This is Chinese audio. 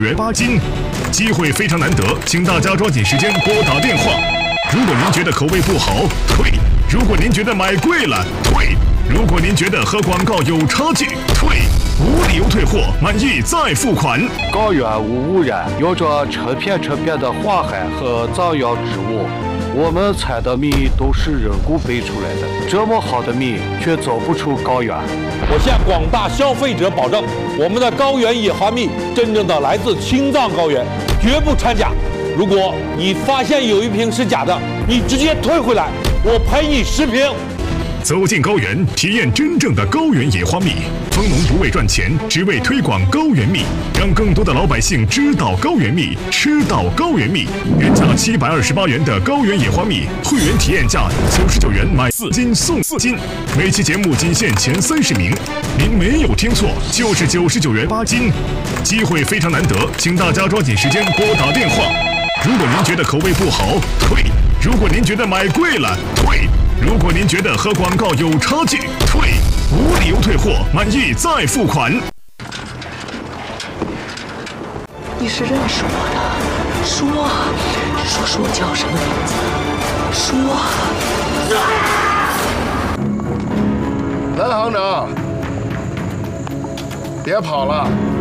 元8斤，机会非常难得，请大家抓紧时间拨打电话。如果您觉得口味不好，退；如果您觉得买贵了，退；如果您觉得和广告有差距，退。无理由退货，满意再付款。 高原无污染，有着成片的花海和藏药植物。我们采的蜜都是人工培出来的，这么好的蜜却走不出高原。 我向广大消费者保证，我们的高原野花蜜真正的来自青藏高原，绝不掺假。如果你发现有一瓶是假的，你直接退回来，我赔你10瓶。 走进高原，体验真正的高原野花蜜。蜂农不为赚钱，只为推广高原蜜，让更多的老百姓知道高原蜜，吃到高原蜜。原价728元的高原野花蜜，会员体验价99元买4斤送4斤。每期节目仅限前30名，您没有听错，就是99元8斤。机会非常难得，请大家抓紧时间拨打电话。如果您觉得口味不好，退；如果您觉得买贵了，退；如果您觉得和广告有差距，退。无理由退货，满意再付款。 你是认识我的，说我叫什么名字？说。 蓝行长，别跑了。